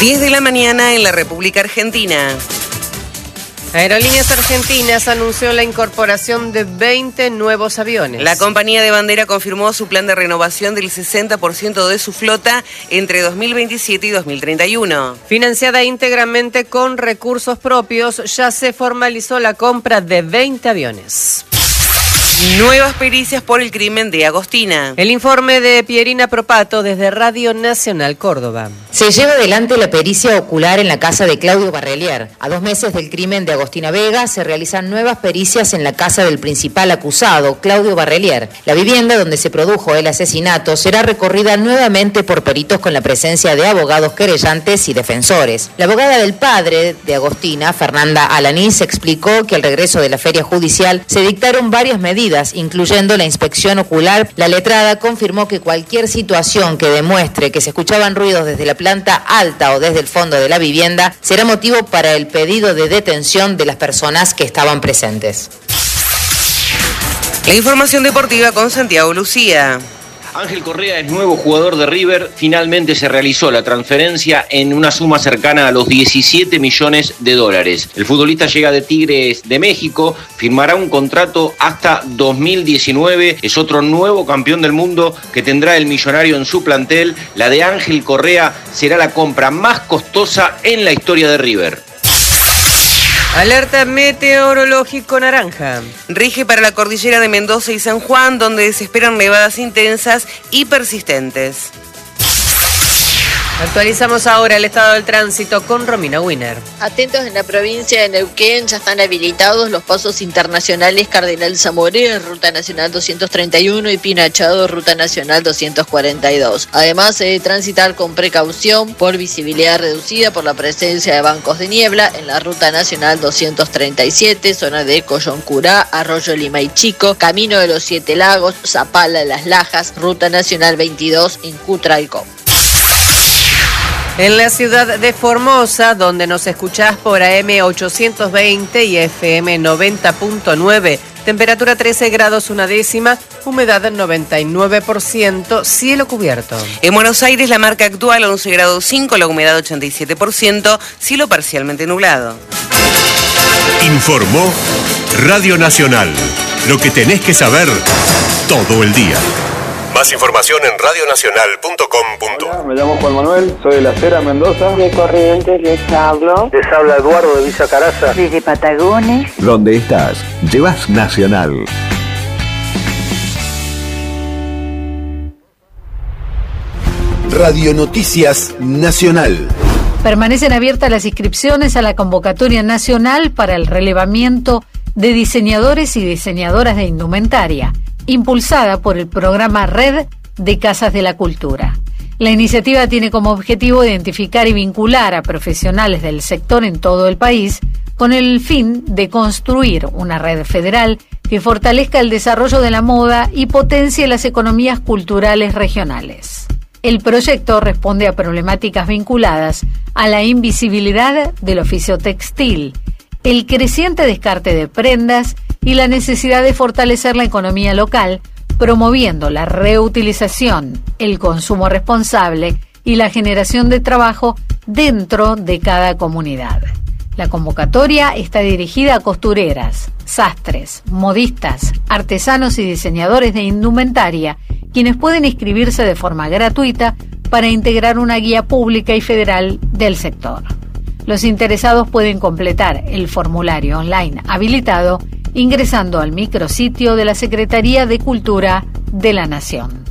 10 de la mañana en la República Argentina. Aerolíneas Argentinas anunció la incorporación de 20 nuevos aviones. La compañía de bandera confirmó su plan de renovación del 60% de su flota entre 2027 y 2031. Financiada íntegramente con recursos propios, ya se formalizó la compra de 20 aviones. Nuevas pericias por el crimen de Agostina. El informe de Pierina Propato desde Radio Nacional Córdoba. Se lleva adelante la pericia ocular en la casa de Claudio Barrelier. A 2 meses del crimen de Agostina Vega, se realizan nuevas pericias en la casa del principal acusado, Claudio Barrelier. La vivienda donde se produjo el asesinato será recorrida nuevamente por peritos con la presencia de abogados querellantes y defensores. La abogada del padre de Agostina, Fernanda Alanís, explicó que al regreso de la feria judicial se dictaron varias medidas, incluyendo la inspección ocular. La letrada confirmó que cualquier situación que demuestre que se escuchaban ruidos desde la planta alta o desde el fondo de la vivienda será motivo para el pedido de detención de las personas que estaban presentes. La información deportiva con Santiago Lucía. Ángel Correa es nuevo jugador de River. Finalmente se realizó la transferencia en una suma cercana a los 17 millones de dólares. El futbolista llega de Tigres de México, firmará un contrato hasta 2019. Es otro nuevo campeón del mundo que tendrá el millonario en su plantel. La de Ángel Correa será la compra más costosa en la historia de River. Alerta meteorológico naranja. Rige para la cordillera de Mendoza y San Juan, donde se esperan nevadas intensas y persistentes. Actualizamos ahora el estado del tránsito con Romina Wiener. Atentos, en la provincia de Neuquén ya están habilitados los pasos internacionales Cardenal Zamoré, Ruta Nacional 231 y Pinachado, Ruta Nacional 242. Además, se debe transitar con precaución por visibilidad reducida por la presencia de bancos de niebla en la Ruta Nacional 237, zona de Coyoncurá, Arroyo Limay Chico, Camino de los Siete Lagos, Zapala, Las Lajas, Ruta Nacional 22 en Cutralcó. En la ciudad de Formosa, donde nos escuchás por AM 820 y FM 90.9, temperatura 13 grados 1 décima, humedad 99%, cielo cubierto. En Buenos Aires la marca actual 11 grados 5, la humedad 87%, cielo parcialmente nublado. Informó Radio Nacional. Lo que tenés que saber todo el día. Más información en radionacional.com.ar. Hola, me llamo Juan Manuel, soy de La Cera, Mendoza. De Corrientes les hablo. Les habla Eduardo de Villa Caraza. Desde Patagones. Donde estás, llevas Nacional. Radio Noticias Nacional. Permanecen abiertas las inscripciones a la convocatoria nacional para el relevamiento de diseñadores y diseñadoras de indumentaria, impulsada por el programa Red de Casas de la Cultura. La iniciativa tiene como objetivo identificar y vincular a profesionales del sector en todo el país con el fin de construir una red federal que fortalezca el desarrollo de la moda y potencie las economías culturales regionales. El proyecto responde a problemáticas vinculadas a la invisibilidad del oficio textil, el creciente descarte de prendas y la necesidad de fortalecer la economía local, promoviendo la reutilización, el consumo responsable y la generación de trabajo dentro de cada comunidad. La convocatoria está dirigida a costureras, sastres, modistas, artesanos y diseñadores de indumentaria, quienes pueden inscribirse de forma gratuita para integrar una guía pública y federal del sector. Los interesados pueden completar el formulario online habilitado ingresando al micrositio de la Secretaría de Cultura de la Nación.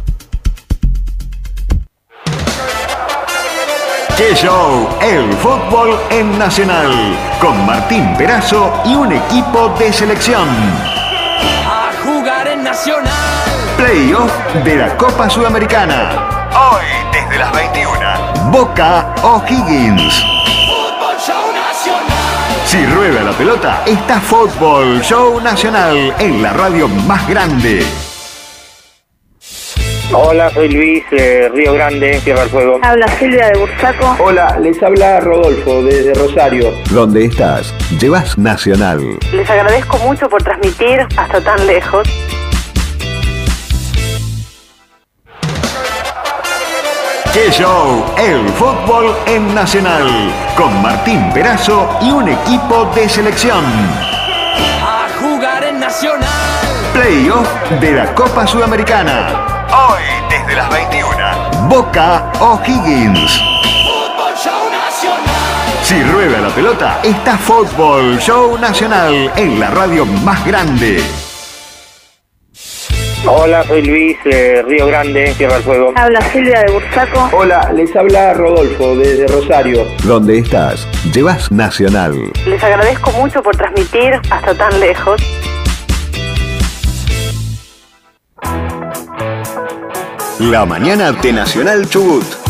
¡Qué show! El fútbol en Nacional, con Martín Perazo y un equipo de selección. A jugar en Nacional. Playoff de la Copa Sudamericana. Hoy, desde las 21. Boca O'Higgins. Fútbol Show Nacional. Si rueda la pelota, está Fútbol Show Nacional en la radio más grande. Hola, soy Luis de Río Grande, Tierra del Fuego. Habla Silvia de Bursaco. Hola, les habla Rodolfo desde Rosario. Donde estás, llevas Nacional. Les agradezco mucho por transmitir hasta tan lejos. ¡Qué show! El fútbol en Nacional. Con Martín Perazo y un equipo de selección. A jugar en Nacional. Playoff de la Copa Sudamericana. Hoy desde las 21. Boca O'Higgins. Fútbol Show Nacional. Si rueda la pelota, está Fútbol Show Nacional en la radio más grande. Hola, soy Luis, Río Grande, Tierra del Fuego. Habla Silvia de Bursaco. Hola, les habla Rodolfo desde Rosario. Donde estás, llevas Nacional. Les agradezco mucho por transmitir hasta tan lejos. La mañana de Nacional Chubut.